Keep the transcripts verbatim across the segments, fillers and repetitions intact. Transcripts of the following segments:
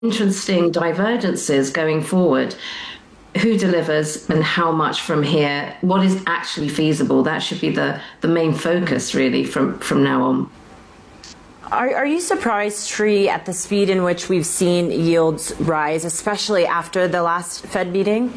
interesting divergences going forward. Who delivers and how much from here? What is actually feasible? That should be the, the main focus, really, from, from now on. Are, are you surprised, Sri, at the speed in which we've seen yields rise, especially after the last Fed meeting?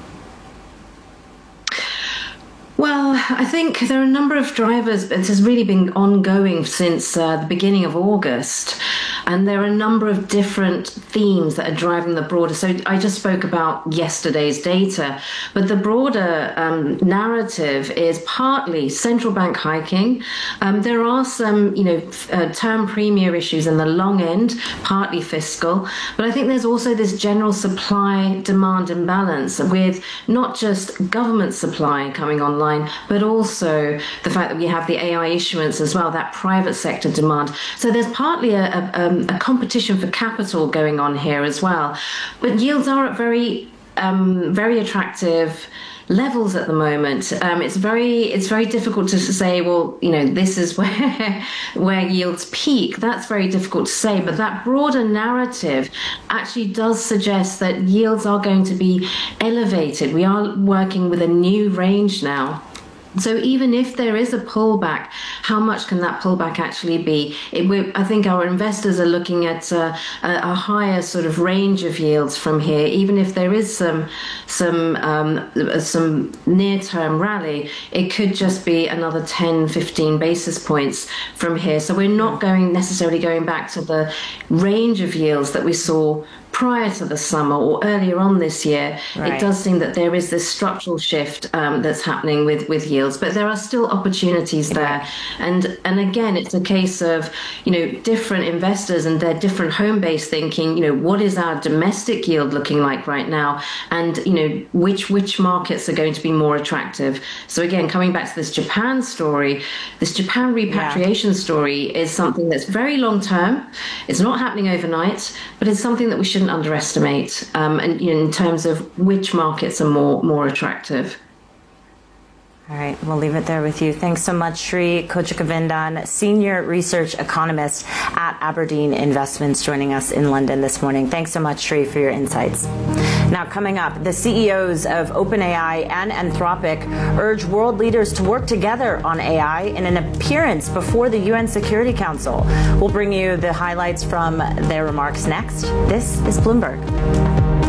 Well, I think there are a number of drivers. It has really been ongoing since uh, the beginning of August. And there are a number of different themes that are driving the broader. So I just spoke about yesterday's data, but the broader um, narrative is partly central bank hiking. Um, there are some, you know, uh, term premium issues in the long end, partly fiscal. But I think there's also this general supply demand imbalance with not just government supply coming online, but also the fact that we have the A I issuance as well, that private sector demand. So there's partly a, a, um, a competition for capital going on here as well. But yields are at very, um, very attractive levels at the moment. Um, it's very, it's very difficult to say, well, you know, this is where, where yields peak. That's very difficult to say. But that broader narrative actually does suggest that yields are going to be elevated. We are working with a new range now. So even if there is a pullback, how much can that pullback actually be? It, we, I think our investors are looking at uh, a, a higher sort of range of yields from here. Even if there is some some um, some near-term rally, it could just be another ten, fifteen basis points from here. So we're not going necessarily going back to the range of yields that we saw prior to the summer or earlier on this year. Right. It does seem that there is this structural shift um, that's happening with, with yields, but there are still opportunities there. And and again, it's a case of, you know, different investors and their different home base thinking, you know, what is our domestic yield looking like right now? And, you know, which which markets are going to be more attractive? So again, coming back to this Japan story, this Japan repatriation yeah. story is something that's very long term. It's not happening overnight, but it's something that we shouldn't underestimate, um, and you know, in terms of which markets are more more attractive. All right, we'll leave it there with you. Thanks so much, Sri Kochagovindan, Senior Research Economist at Aberdeen Investments, joining us in London this morning. Thanks so much, Sri, for your insights. Now, coming up, the C E Os of OpenAI and Anthropic urge world leaders to work together on A I in an appearance before the U N Security Council. We'll bring you the highlights from their remarks next. This is Bloomberg.